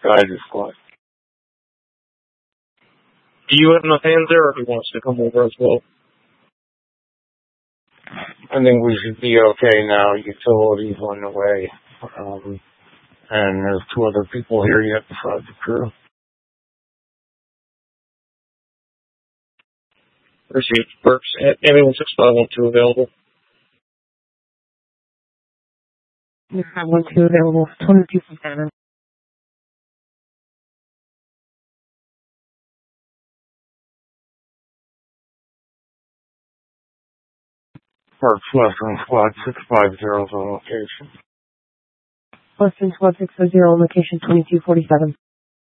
guided squad. Do you have enough hands there, or do you want us to come over as well? I think we should be okay now. Utilities on the way. And there's 2 other people here yet besides the crew. Received. Works. Ambulance 6512 available. 6512 available. 22 from Canada. Parks Western Squad 650 is on location. Western Squad 650 on location 2247.